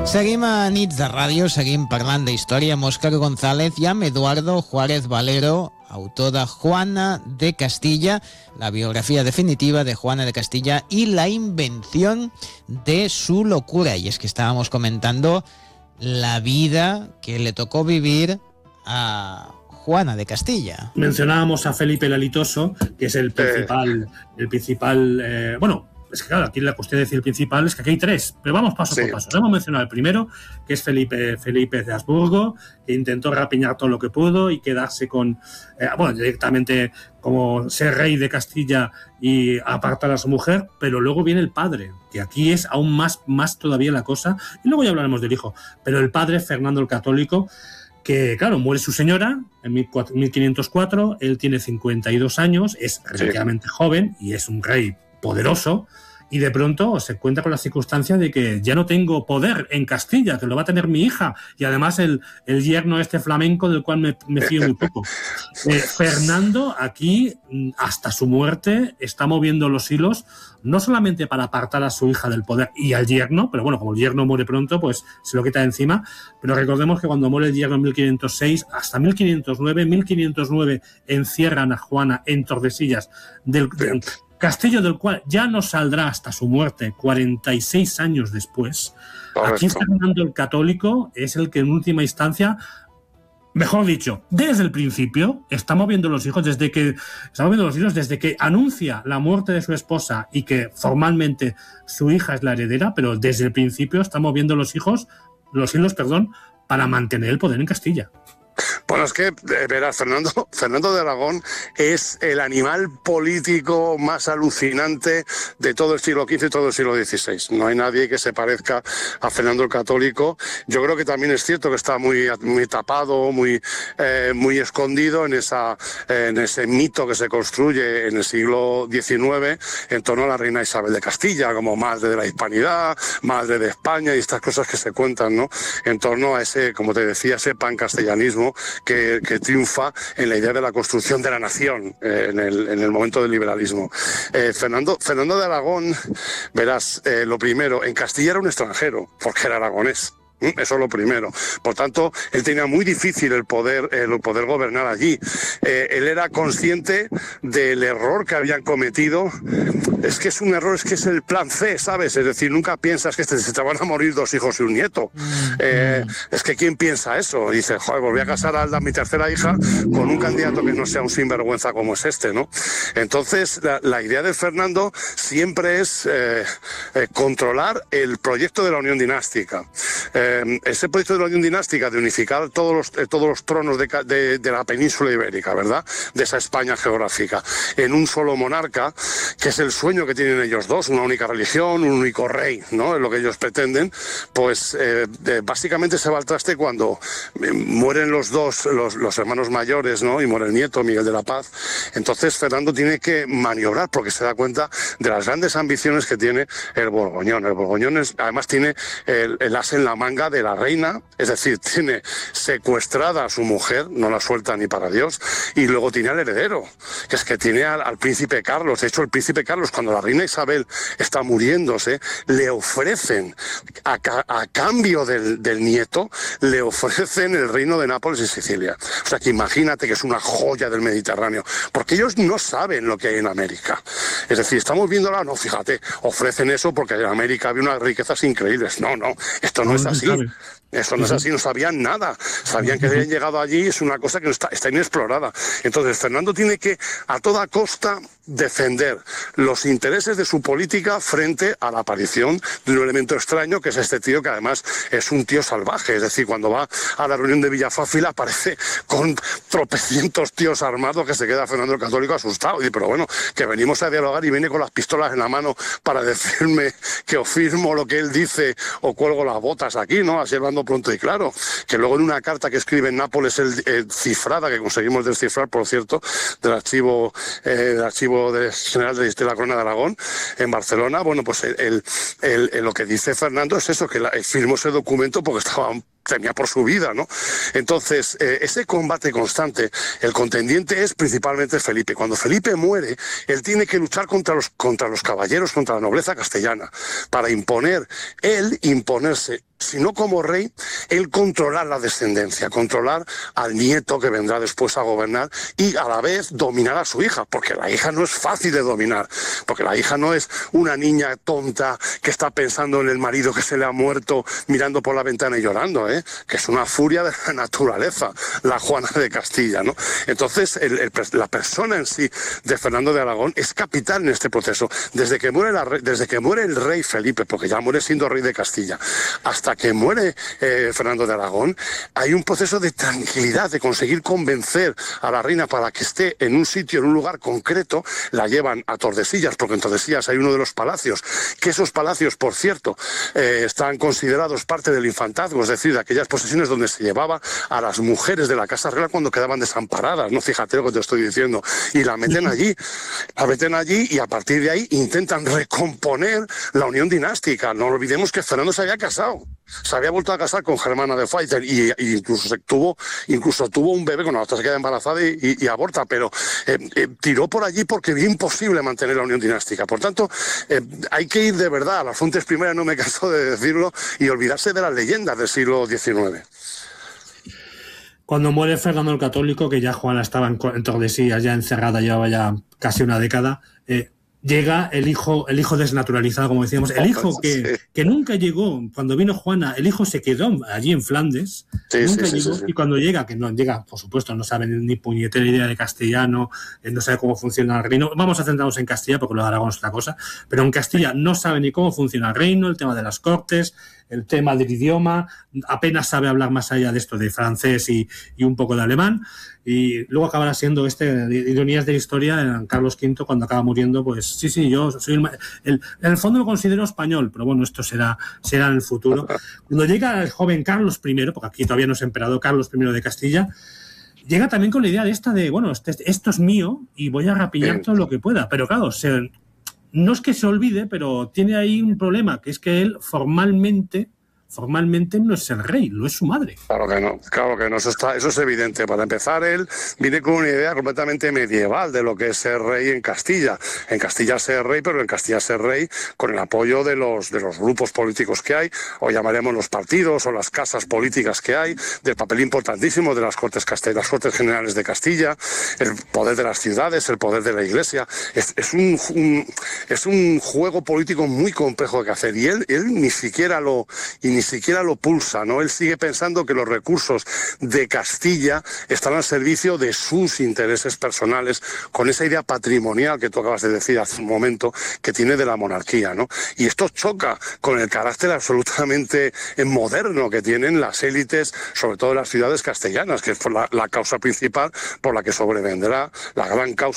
Seguim a Nits de Ràdio, seguim parlant d'història amb Òscar González i amb Eduardo Juárez Valero, autor de Juana de Castilla, la biografía definitiva de Juana de Castilla y la invención de su locura. Y es que estábamos comentando la vida que le tocó vivir a Juana de Castilla. Mencionábamos a Felipe el Alitoso, que es el principal, bueno, es que claro, aquí la cuestión de decir el principal es que aquí hay tres, pero vamos paso por paso. Hemos mencionado el primero, que es Felipe de Habsburgo, que intentó rapiñar todo lo que pudo y quedarse con, bueno, directamente como ser rey de Castilla y apartar a su mujer, pero luego viene el padre, que aquí es aún más todavía la cosa, y luego ya hablaremos del hijo, pero el padre, Fernando el Católico, que claro, muere su señora en 1504, él tiene 52 años, es relativamente joven y es un rey poderoso, y de pronto se encuentra con la circunstancia de que ya no tengo poder en Castilla, que lo va a tener mi hija, y además el yerno flamenco del cual me fío muy poco. Fernando aquí, hasta su muerte, está moviendo los hilos, no solamente para apartar a su hija del poder y al yerno, pero bueno, como el yerno muere pronto, pues se lo quita de encima, pero recordemos que cuando muere el yerno en 1506, hasta 1509 encierran a Juana en Tordesillas del castillo del cual ya no saldrá hasta su muerte 46 años después. Correcto. Aquí Fernando el Católico es el que en última instancia, mejor dicho, desde el principio está moviendo los hilos desde que anuncia la muerte de su esposa y que formalmente su hija es la heredera, pero desde el principio está moviendo los hilos, para mantener el poder en Castilla. Bueno, es que, verás, Fernando de Aragón es el animal político más alucinante de todo el siglo XV y todo el siglo XVI. No hay nadie que se parezca a Fernando el Católico. Yo creo que también es cierto que está muy tapado, muy escondido en ese mito que se construye en el siglo XIX en torno a la reina Isabel de Castilla, como madre de la hispanidad, madre de España, y estas cosas que se cuentan, ¿no? En torno a ese, como te decía, ese pancastellanismo que triunfa en la idea de la construcción de la nación en el momento del liberalismo. Fernando de Aragón, verás, lo primero, en Castilla era un extranjero, porque era aragonés. Eso es lo primero. Por tanto, él tenía muy difícil el poder gobernar allí. Él era consciente del error que habían cometido. Es que es un error, es que es el plan C, ¿sabes? Es decir, nunca piensas que se te van a morir 2 hijos y un nieto. Es que ¿quién piensa eso? Dice, joder, volví a casar a mi tercera hija con un candidato que no sea un sinvergüenza como es este, ¿no? Entonces, la idea de Fernando siempre es controlar el proyecto de la unión dinástica. Ese proyecto de la unión dinástica de unificar todos los tronos de la península ibérica, ¿verdad? De esa España geográfica, en un solo monarca, que es el sueño que tienen ellos dos, una única religión, un único rey, ¿no? Es lo que ellos pretenden. Pues básicamente se va al traste cuando mueren los hermanos mayores, ¿no? Y muere el nieto, Miguel de la Paz. Entonces Fernando tiene que maniobrar porque se da cuenta de las grandes ambiciones que tiene el Borgoñón. El Borgoñón además tiene el as en la manga de la reina, es decir, tiene secuestrada a su mujer, no la suelta ni para Dios, y luego tiene al heredero, que es que tiene al príncipe Carlos. De hecho, el príncipe Carlos, cuando la reina Isabel está muriéndose, le ofrecen, a cambio del nieto, le ofrecen el reino de Nápoles y Sicilia. O sea, que imagínate que es una joya del Mediterráneo, porque ellos no saben lo que hay en América. Es decir, estamos viéndola, no, fíjate, ofrecen eso porque en América había unas riquezas increíbles. No, esto no es así. Eso no es así, no sabían nada. Sabían que habían llegado allí, es una cosa que no está inexplorada. Entonces, Fernando tiene que, a toda costa, defender los intereses de su política frente a la aparición de un elemento extraño, que es este tío, que además es un tío salvaje. Es decir, cuando va a la reunión de Villafáfila aparece con tropecientos tíos armados, que se queda Fernando el Católico asustado. Y dice, pero bueno, que venimos a dialogar y viene con las pistolas en la mano para decirme que o firmo lo que él dice o cuelgo las botas aquí, ¿no? Así hablando pronto y claro. Que luego en una carta que escribe en Nápoles, cifrada, que conseguimos descifrar, por cierto, del archivo general de la Corona de Aragón, en Barcelona, bueno, pues lo que dice Fernando es eso, que firmó ese documento porque temía por su vida, ¿no? Entonces, ese combate constante, el contendiente es principalmente Felipe. Cuando Felipe muere, él tiene que luchar contra los caballeros, contra la nobleza castellana, para imponerse sino como rey, el controlar la descendencia, controlar al nieto que vendrá después a gobernar y a la vez dominar a su hija, porque la hija no es fácil de dominar, porque la hija no es una niña tonta que está pensando en el marido que se le ha muerto mirando por la ventana y llorando, que es una furia de la naturaleza, la Juana de Castilla, ¿no? Entonces, la persona en sí de Fernando de Aragón es capital en este proceso. Desde que muere el rey Felipe, porque ya muere siendo rey de Castilla, hasta que muere Fernando de Aragón, hay un proceso de tranquilidad, de conseguir convencer a la reina para que esté en un sitio, en un lugar concreto. La llevan a Tordesillas, porque en Tordesillas hay uno de los palacios, que esos palacios, por cierto, están considerados parte del infantazgo, es decir, de aquellas posesiones donde se llevaba a las mujeres de la Casa Real cuando quedaban desamparadas, ¿no? Fíjate lo que te estoy diciendo. Y la meten allí y a partir de ahí intentan recomponer la unión dinástica. No olvidemos que Fernando se había casado. Se había vuelto a casar con Germana de Faitel y incluso tuvo un bebé, con la otra se queda embarazada y aborta, pero tiró por allí porque era imposible mantener la unión dinástica. Por tanto, hay que ir de verdad a las fuentes primeras, no me canso de decirlo, y olvidarse de las leyendas del siglo XIX. Cuando muere Fernando el Católico, que ya Juana estaba en Tordesillas, ya encerrada, llevaba ya casi una década, llega el hijo desnaturalizado, como decíamos, el hijo que nunca llegó. Cuando vino Juana, el hijo se quedó allí en Flandes, nunca llegó. Y cuando llega, que no llega, por supuesto, no sabe ni puñetera idea de castellano, no sabe cómo funciona el reino. Vamos a centrarnos en Castilla, porque lo de Aragón es otra cosa, pero en Castilla no sabe ni cómo funciona el reino, el tema de las cortes, el tema del idioma, apenas sabe hablar más allá de esto de francés y un poco de alemán, y luego acabará siendo ironías de la historia en Carlos V, cuando acaba muriendo, pues sí, yo soy en el fondo lo considero español, pero bueno, esto será en el futuro. Cuando llega el joven Carlos I, porque aquí todavía no es emperador, Carlos I de Castilla, llega también con la idea de bueno, esto es mío y voy a rapiñar todo lo que pueda, pero claro, no es que se olvide, pero tiene ahí un problema, que es que él formalmente no es el rey, lo es su madre. Claro que no, eso es evidente. Para empezar, él viene con una idea completamente medieval de lo que es ser rey en Castilla. En Castilla ser rey, pero en Castilla ser rey con el apoyo de los grupos políticos que hay, o llamaremos los partidos o las casas políticas que hay, del papel importantísimo de las Cortes Generales de Castilla, el poder de las ciudades, el poder de la Iglesia. Es un juego político muy complejo que hacer, y él ni siquiera lo pulsa, ¿no? Él sigue pensando que los recursos de Castilla están al servicio de sus intereses personales, con esa idea patrimonial que tú acabas de decir hace un momento, que tiene de la monarquía, ¿no? Y esto choca con el carácter absolutamente moderno que tienen las élites, sobre todo en las ciudades castellanas, que es la causa principal por la que sobrevendrá la gran causa